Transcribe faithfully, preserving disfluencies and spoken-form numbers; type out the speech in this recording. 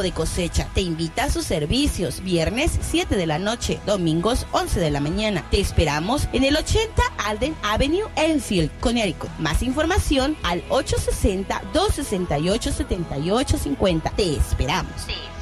de cosecha. Te invita a sus servicios. Viernes siete de la noche, domingos once de la mañana. Te esperamos en el ochenta Alden Avenue, Enfield, Connecticut. Más información al ocho sesenta, dos sesenta y ocho, setenta y ocho cincuenta. Te esperamos. Sí.